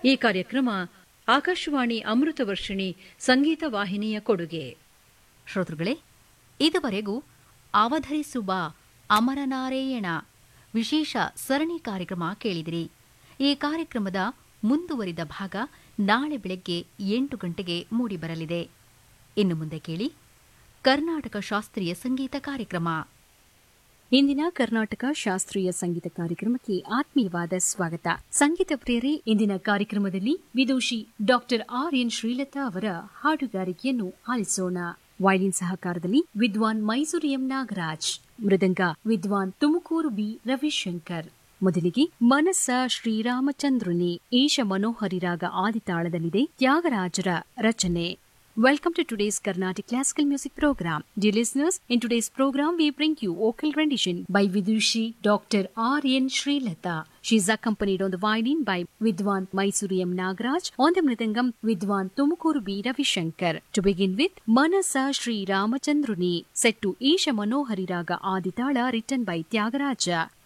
ಈ ಕಾರ್ಯಕ್ರಮ ಆಕಾಶವಾಣಿ ಅಮೃತ ವರ್ಷಿಣಿ ಸಂಗೀತ ವಾಹಿನಿಯ ಕೊಡುಗೆ. ಶ್ರೋತೃಗಳೇ, ಇದುವರೆಗೂ ಅವಧರಿಸುವ ಅಮರನಾರಾಯಣ ವಿಶೇಷ ಸರಣಿ ಕಾರ್ಯಕ್ರಮ ಕೇಳಿದಿರಿ. ಈ ಕಾರ್ಯಕ್ರಮದ ಮುಂದುವರಿದ ಭಾಗ ನಾಳೆ ಬೆಳಗ್ಗೆ 8 ಗಂಟೆಗೆ ಮೂಡಿಬರಲಿದೆ. ಇನ್ನು ಮುಂದೆ ಕೇಳಿ ಕರ್ನಾಟಕ ಶಾಸ್ತ್ರೀಯ ಸಂಗೀತ ಕಾರ್ಯಕ್ರಮ. ಇಂದಿನ ಕರ್ನಾಟಕ ಶಾಸ್ತ್ರೀಯ ಸಂಗೀತ ಕಾರ್ಯಕ್ರಮಕ್ಕೆ ಆತ್ಮೀಯವಾದ ಸ್ವಾಗತ. ಸಂಗೀತ ಪ್ರಿಯರೇ, ಇಂದಿನ ಕಾರ್ಯಕ್ರಮದಲ್ಲಿ ವಿದೂಷಿ ಡಾಕ್ಟರ್ ಆರ್.ಎನ್. ಶ್ರೀಲತಾ ಅವರ ಹಾಡುಗಾರಿಕೆಯನ್ನು ಆಲಿಸೋಣ. ವಯಲಿನ್ ಸಹಕಾರದಲ್ಲಿ ವಿದ್ವಾನ್ ಮೈಸೂರು ಎಂ. ನಾಗರಾಜ್, ಮೃದಂಗ ವಿದ್ವಾನ್ ತುಮಕೂರು ಬಿ. ರವಿಶಂಕರ್. ಮೊದಲಿಗೆ ಮನಸ್ಸ ಶ್ರೀರಾಮಚಂದ್ರುನಿ ಈಶ ಮನೋಹರಿ ರಾಗ ಆದಿತಾಳದಲ್ಲಿದೆ, ತ್ಯಾಗರಾಜರ ರಚನೆ. Welcome to today's Carnatic Classical Music Program. Dear listeners, in today's program we bring you vocal rendition by Vidushi Dr. R.N. Srilata. She is accompanied on the violin by Vidwan Mysuru M. Nagaraj, on the mridangam Vidwan Tumukuru B. Ravishankar. To begin with, Manasa Sri Ramachandruni, set to Isha Manohari Raga Aditala, written by Tyagaraja.